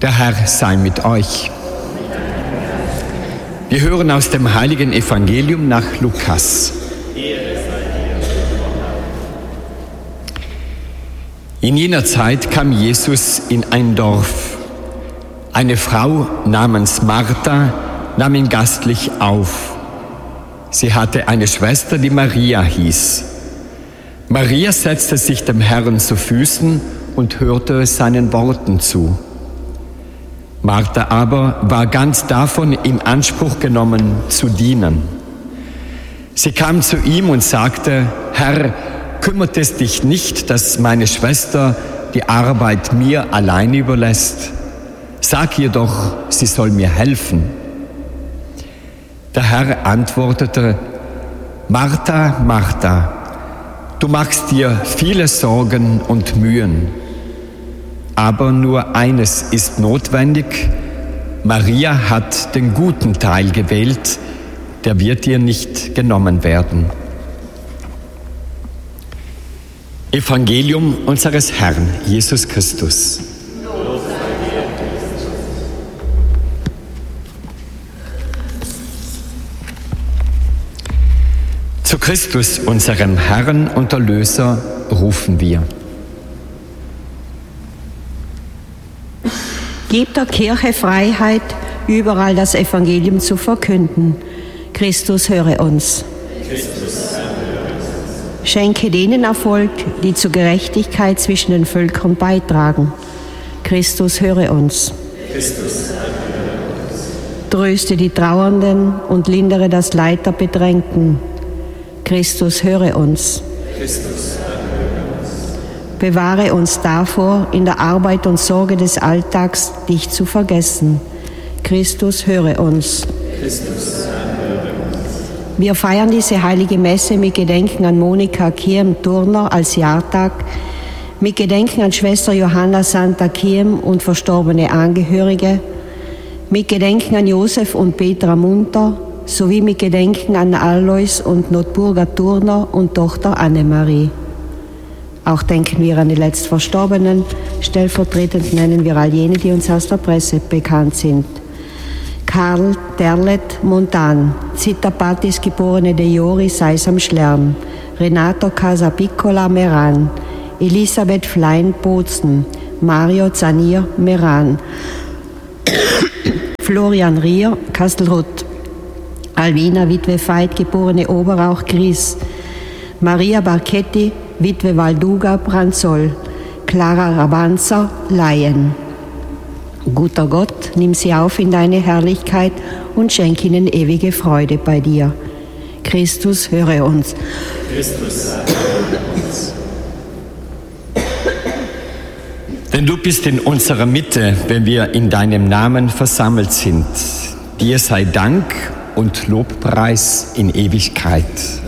Der Herr sei mit euch. Wir hören aus dem heiligen Evangelium nach Lukas. In jener Zeit kam Jesus in ein Dorf. Eine Frau namens Martha nahm ihn gastlich auf. Sie hatte eine Schwester, die Maria hieß. Maria setzte sich dem Herrn zu Füßen und hörte seinen Worten zu. Martha aber war ganz davon in Anspruch genommen, zu dienen. Sie kam zu ihm und sagte: Herr, kümmert es dich nicht, dass meine Schwester die Arbeit mir allein überlässt? Sag ihr doch, sie soll mir helfen. Der Herr antwortete: Martha, Martha, du machst dir viele Sorgen und Mühen. Aber nur eines ist notwendig. Maria hat den guten Teil gewählt, der wird ihr nicht genommen werden. Evangelium unseres Herrn Jesus Christus. Zu Christus, unserem Herrn und Erlöser, rufen wir. Gib der Kirche Freiheit, überall das Evangelium zu verkünden. Christus, höre uns. Schenke denen Erfolg, die zur Gerechtigkeit zwischen den Völkern beitragen. Christus, höre uns. Tröste die Trauernden und lindere das Leid der Bedrängten. Christus, höre uns. Bewahre uns davor, in der Arbeit und Sorge des Alltags dich zu vergessen. Christus, höre uns. Wir feiern diese heilige Messe mit Gedenken an Monika Kiem-Turner als Jahrtag, mit Gedenken an Schwester Johanna Santa Kiem und verstorbene Angehörige, mit Gedenken an Josef und Petra Munter sowie mit Gedenken an Alois und Notburga Turner und Tochter Annemarie. Auch denken wir an die Letztverstorbenen. Stellvertretend nennen wir all jene, die uns aus der Presse bekannt sind. Karl Terlet Montan, Zita Patis geborene De Jori Seisam Schlern, Renato Casapiccola Meran, Elisabeth Flein Bozen, Mario Zanier Meran, Florian Rier Kastelruth, Alvina Witwe Veit geborene Oberauch Gries, Maria Barchetti Witwe Valduga Branzol, Clara Rabanzer Laien. Guter Gott, nimm sie auf in deine Herrlichkeit und schenk ihnen ewige Freude bei dir. Christus, höre uns. Denn du bist in unserer Mitte, wenn wir in deinem Namen versammelt sind. Dir sei Dank und Lobpreis in Ewigkeit.